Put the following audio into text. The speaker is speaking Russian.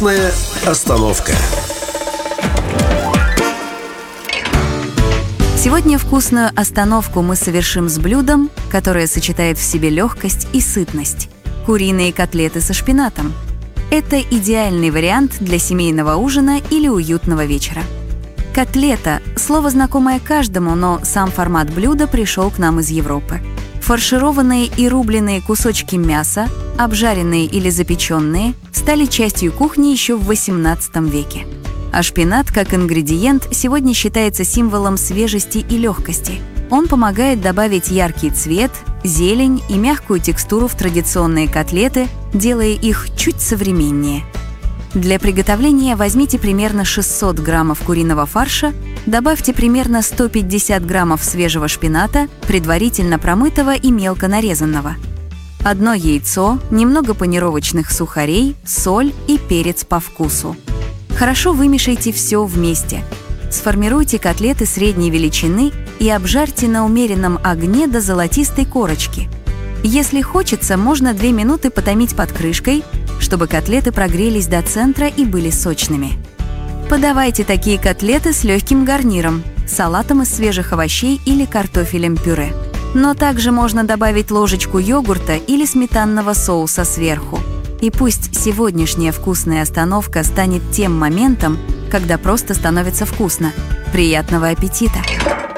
Вкусная остановка. Сегодня вкусную остановку мы совершим с блюдом, которое сочетает в себе легкость и сытность – куриные котлеты со шпинатом. Это идеальный вариант для семейного ужина или уютного вечера. Котлета – слово, знакомое каждому, но сам формат блюда пришел к нам из Европы. Фаршированные и рубленые кусочки мяса, обжаренные или запеченные, стали частью кухни еще в XVIII веке. А шпинат, как ингредиент, сегодня считается символом свежести и легкости. Он помогает добавить яркий цвет, зелень и мягкую текстуру в традиционные котлеты, делая их чуть современнее. Для приготовления возьмите примерно 600 граммов куриного фарша, добавьте примерно 150 граммов свежего шпината, предварительно промытого и мелко нарезанного. 1 яйцо, немного панировочных сухарей, соль и перец по вкусу. Хорошо вымешайте все вместе. Сформируйте котлеты средней величины и обжарьте на умеренном огне до золотистой корочки. Если хочется, можно 2 минуты потомить под крышкой, чтобы котлеты прогрелись до центра и были сочными. Подавайте такие котлеты с легким гарниром – салатом из свежих овощей или картофелем-пюре. Но также можно добавить ложечку йогурта или сметанного соуса сверху. И пусть сегодняшняя вкусная остановка станет тем моментом, когда просто становится вкусно. Приятного аппетита!